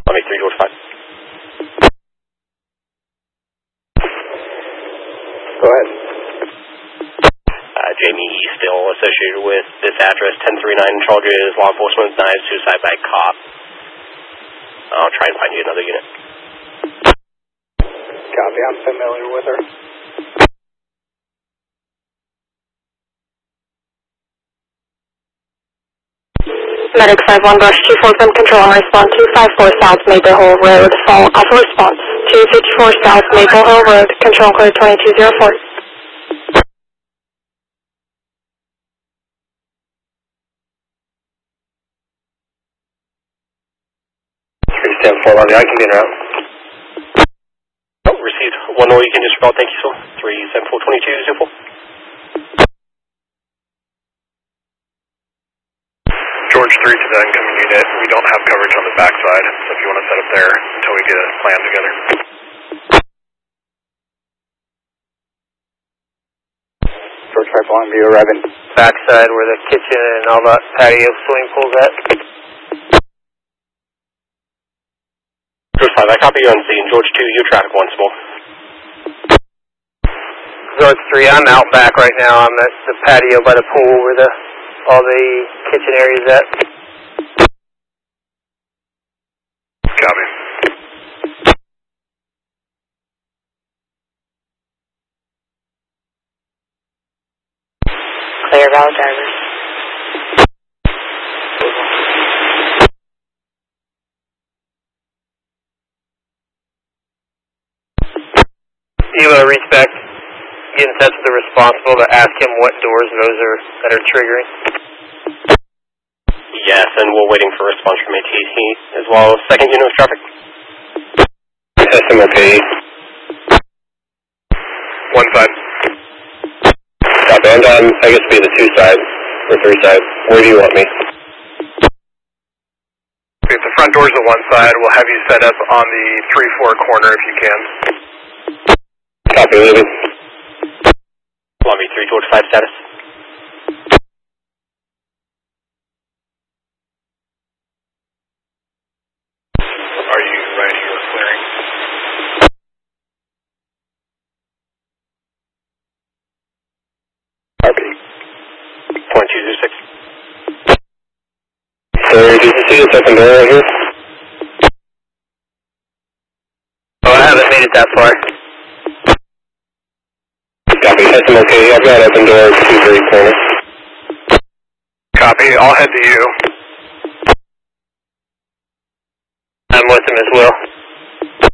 Let me 3 George 5. Go ahead. Jamie still associated with this address, 1039 charges, law enforcement, knives, suicide by cop. I'll try and find you another unit. Copy, I'm familiar with her. Medic 51 Brush 247 control and response 254 South Maple Hill Road. Fall offer response 254 South Maple Hill Road. Control clear 2204. 374 on the I can get around. Oh, received. One more you can just call. Thank you, sir. 374-2204. George 3 to the incoming unit. We don't have coverage on the backside, so if you want to set up there until we get a plan together. George 5 on view arriving. Backside where the kitchen and all that patio swimming pool's at. George 5, I copy you on scene. George 2, you traffic once more. George 3, I'm out back right now. I'm at the patio by the pool where all the kitchen area's at. Copy. Clear route drivers. You want to reach back, get in touch with the responsible to ask him what doors those are that are triggering? Yes, and we're waiting for a response from ATC as well as second unit of traffic. SMOK. One side. Copy. And I guess be the 2 side or 3 side. Where do you want me? If the front door's at one side, we'll have you set up on the 3-4 corner if you can. Copy, leaving. Columbia 3 George 5 status. Are you ready or clearing? RP. 2206. Sir, did you see the second door right here? Oh, I haven't made it that far. Copy, SMOK. I've got open door 2-3 corner. Copy, I'll head to you. I'm with him as well.